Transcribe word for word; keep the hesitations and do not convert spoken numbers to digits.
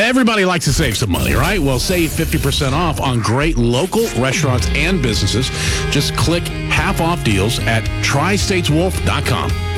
Everybody likes to save some money, right? Well, save fifty percent off on great local restaurants and businesses. Just click half off deals at tri states wolf dot com.